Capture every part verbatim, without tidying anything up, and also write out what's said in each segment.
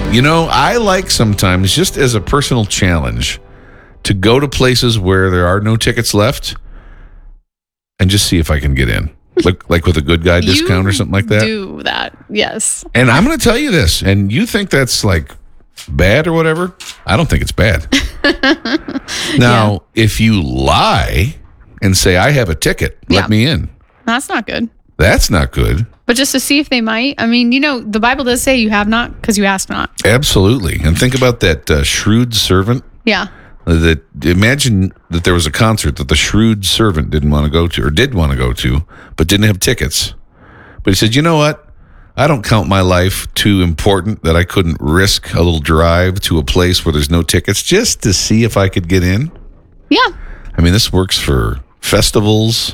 You know, I like sometimes, just as a personal challenge, to go to places where there are no tickets left and just see if I can get in. Like, like with a good guy discount or something like that. Do that, yes. And I'm going to tell you this, and you think that's like bad or whatever. I don't think it's bad. Now, yeah. if you lie and say, I have a ticket, let yeah. me in. That's not good. That's not good. But just to see if they might. I mean, you know, the Bible does say you have not because you ask not. Absolutely. And think about that uh, shrewd servant. Yeah. That imagine that there was a concert that the shrewd servant didn't want to go to or did want to go to, but didn't have tickets. But he said, you know what? I don't count my life too important that I couldn't risk a little drive to a place where there's no tickets just to see if I could get in. Yeah. I mean, this works for festivals.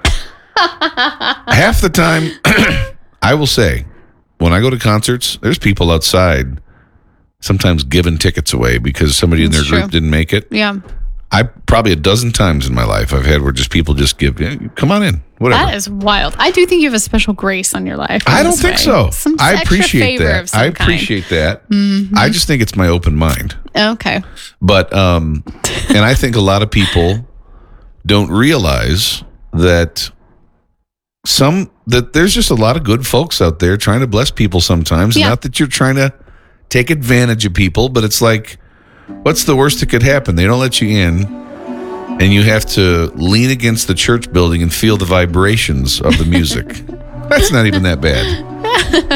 Half the time, I will say, when I go to concerts, there's people outside sometimes giving tickets away because somebody in their That's true. group didn't make it. Yeah. I probably a dozen times in my life I've had where just people just give, yeah, come on in, whatever. That is wild. I do think you have a special grace on your life. I don't think way. so. Some I extra appreciate favor that. of some I appreciate kind. that. Mm-hmm. I just think it's my open mind. Okay. But, um, and I think a lot of people don't realize that some, that there's just a lot of good folks out there trying to bless people sometimes. Yeah. Not that you're trying to take advantage of people, but it's like, what's the worst that could happen? They don't let you in, and you have to lean against the church building and feel the vibrations of the music. That's not even that bad.